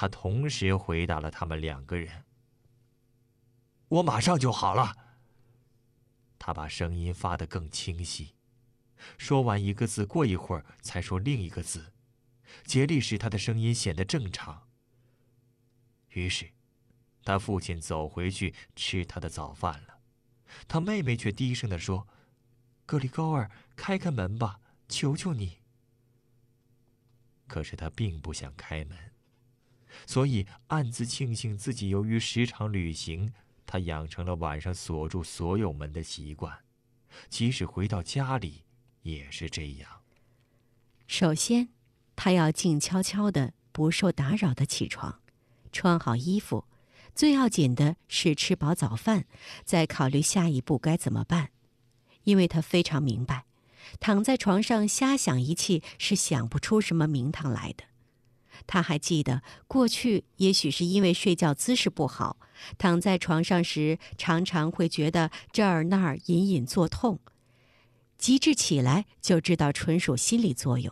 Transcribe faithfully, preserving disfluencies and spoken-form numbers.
他同时回答了他们两个人：“我马上就好了。”他把声音发得更清晰，说完一个字，过一会儿才说另一个字，竭力使他的声音显得正常。于是，他父亲走回去吃他的早饭了，他妹妹却低声地说：“格里高尔，开开门吧，求求你。”可是他并不想开门，所以暗自庆幸自己由于时常旅行，他养成了晚上锁住所有门的习惯，即使回到家里也是这样。 首先，他要静悄悄的、不受打扰的起床，穿好衣服，最要紧的是吃饱早饭，再考虑下一步该怎么办。因为他非常明白，躺在床上瞎想一气是想不出什么名堂来的。他还记得过去也许是因为睡觉姿势不好，躺在床上时常常会觉得这儿那儿隐隐作痛，及至起来就知道纯属心理作用。